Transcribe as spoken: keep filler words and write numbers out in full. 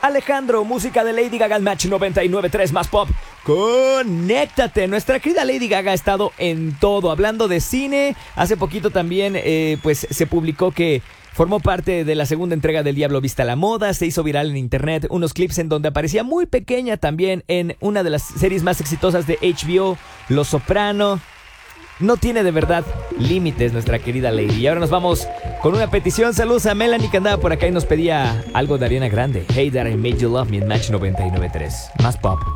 Alejandro, música de Lady Gaga, Match noventa y nueve punto tres más pop. Conéctate. Nuestra querida Lady Gaga ha estado en todo. Hablando de cine, hace poquito también eh, pues se publicó que formó parte de la segunda entrega del Diablo Viste a la Moda. Se hizo viral en internet unos clips en donde aparecía muy pequeña también en una de las series más exitosas de H B O, Los Soprano. No tiene de verdad límites nuestra querida Lady. Y ahora nos vamos con una petición. Saludos a Melanie que andaba por acá y nos pedía algo de Ariana Grande. Hey That I Made You Love Me en Match noventa y nueve punto tres. Más pop.